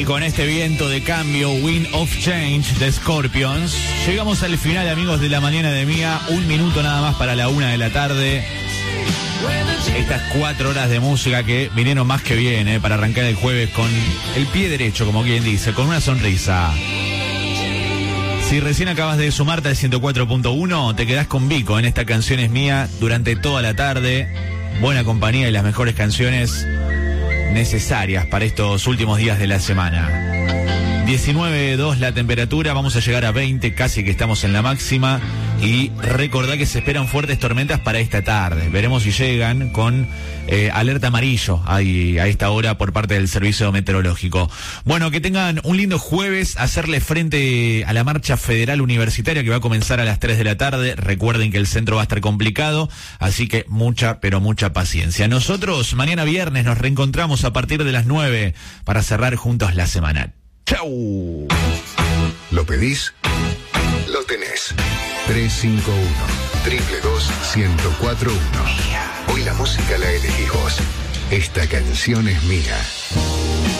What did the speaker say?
Y con este viento de cambio, Wind of Change de Scorpions, llegamos al final, amigos, de la mañana de Mía. 1 minuto nada más para la 1 de la tarde. Estas 4 horas de música que vinieron más que bien, para arrancar el jueves con el pie derecho, como quien dice, con una sonrisa. Si recién acabas de sumarte al 104.1, te quedás con Vico en esta Canción es Mía durante toda la tarde. Buena compañía y las mejores canciones necesarias para estos últimos días de la semana. 19.2 la temperatura, vamos a llegar a 20, casi que estamos en la máxima. Y recordá que se esperan fuertes tormentas para esta tarde. Veremos si llegan con alerta amarillo ahí, a esta hora por parte del Servicio Meteorológico. Bueno, que tengan un lindo jueves, hacerle frente a la marcha federal universitaria que va a comenzar a las 3 de la tarde. Recuerden que el centro va a estar complicado, así que mucha, pero mucha paciencia. Nosotros mañana viernes nos reencontramos a partir de las 9 para cerrar juntos la semana. ¡Chau! ¿Lo pedís? Lo tenés. 351-222-1041. Hoy la música la elegís vos. Esta canción es mía.